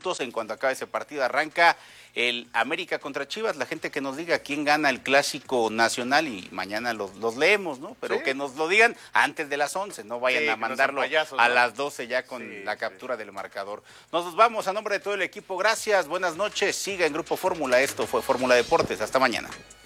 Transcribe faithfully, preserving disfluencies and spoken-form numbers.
minutos, en cuanto acabe ese partido, arranca el América contra Chivas. La gente que nos diga quién gana el Clásico Nacional y mañana los, los leemos, ¿no? Pero sí, que nos lo digan antes de las once, no vayan sí, a mandarlo no payasos, a ¿no? las doce ya con sí, la captura sí. del marcador. Nos vamos a nombre de todo el equipo, gracias, buenas noches, siga en Grupo Fórmula, esto fue Fórmula Deportes, hasta mañana.